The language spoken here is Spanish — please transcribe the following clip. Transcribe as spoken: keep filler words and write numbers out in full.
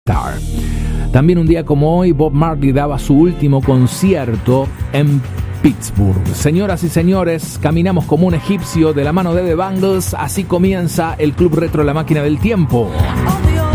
También un día como hoy, Bob Marley daba su último concierto en Pittsburgh. Señoras y señores, caminamos como un egipcio de la mano de The Bangles. Así comienza el Club Retro, la máquina del tiempo.